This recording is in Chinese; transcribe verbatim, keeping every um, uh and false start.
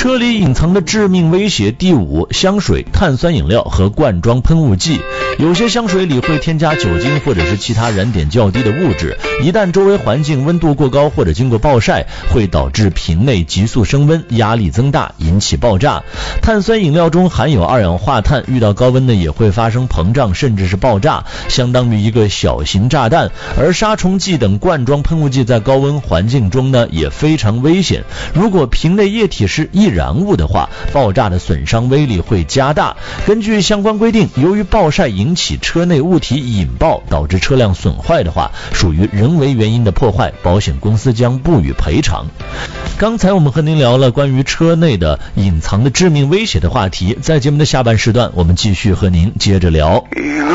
车里隐藏的致命威胁。第五，香水、碳酸饮料和罐装喷雾剂。有些香水里会添加酒精或者是其他燃点较低的物质，一旦周围环境温度过高或者经过暴晒，会导致瓶内急速升温，压力增大，引起爆炸。碳酸饮料中含有二氧化碳，遇到高温呢也会发生膨胀甚至是爆炸，相当于一个小型炸弹。而杀虫剂等罐装喷雾剂在高温环境中呢也非常危险，如果瓶内液体是易燃物的话，爆炸的损伤威力会加大。根据相关规定，由于暴晒引起车内物体引爆导致车辆损坏的话，属于人为原因的破坏，保险公司将不予赔偿。刚才我们和您聊了关于车内的隐藏的致命威胁的话题，在节目的下半时段我们继续和您接着聊。 一路